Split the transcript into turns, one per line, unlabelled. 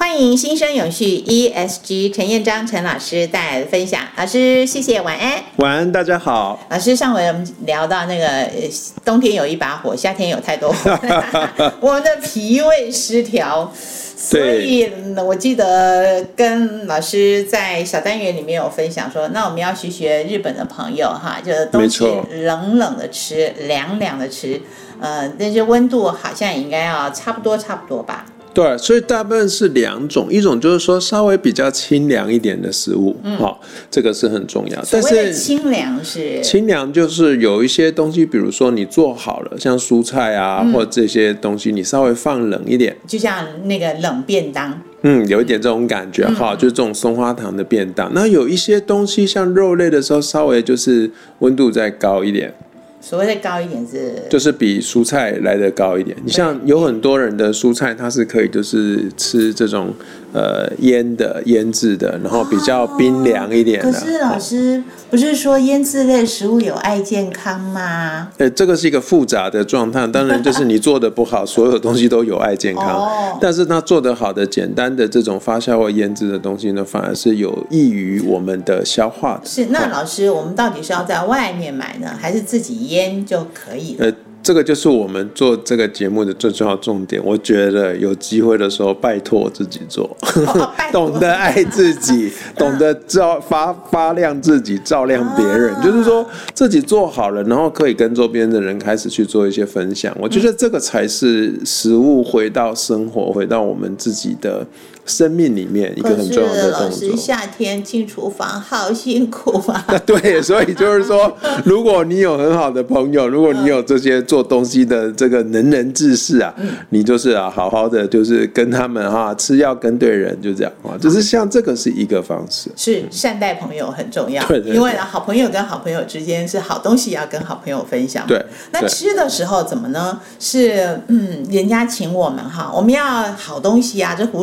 欢迎新生永续 ESG 陈彦章陈老师带来的分享。老师谢谢，晚安。
晚安，大家好。
老师，上回我们聊到那个冬天有一把火，夏天有太多火我们的脾胃失调，所以我记得跟老师在小单元里面有分享说，那我们要学日本的朋友哈，就是东西冷冷的吃，凉凉的吃，但是温度好像也应该要差不多吧。
对，所以大部分是两种，一种就是说稍微比较清凉一点的食物，这个是很重要。
所谓的清凉是
清凉，就是有一些东西，比如说你做好了，像蔬菜啊，或者这些东西，你稍微放冷一点，
就像那个冷便当。
有一点这种感觉就是这种松花糖的便当。那有一些东西像肉类的时候，稍微就是温度再高一点。
所谓的高一点
就是比蔬菜来得高一点。你像有很多人的蔬菜，它是可以就是吃这种腌制的，然后比较冰凉一点的。
可是老师不是说腌制类食物有害健康吗？
这个是一个复杂的状态。当然就是你做的不好，所有东西都有害健康。但是它做得好的简单的这种发酵或腌制的东西呢，反而是有益于我们的消化的。
是，那老师，我们到底是要在外面买呢，还是自己腌就可以了？
这个就是我们做这个节目的最重要重点。我觉得有机会的时候，拜托自己做，懂得爱自己，懂得发亮自己，照亮别人。就是说自己做好了，然后可以跟周边的人开始去做一些分享。我觉得这个才是食物回到生活，回到我们自己的生命里面一个很重要的动作。
可是老师，夏天进厨房好辛苦啊。
对，所以就是说，如果你有很好的朋友，如果你有这些做东西的这个能人志士啊，你就是好好的就是跟他们吃要跟对人，就这样就是像这个是一个方式。
是善待朋友很重要。
对，
因为好朋友跟好朋友之间是好东西要跟好朋友分享。
对，
那吃的时候怎么呢？是人家请我们我们要好东西啊，这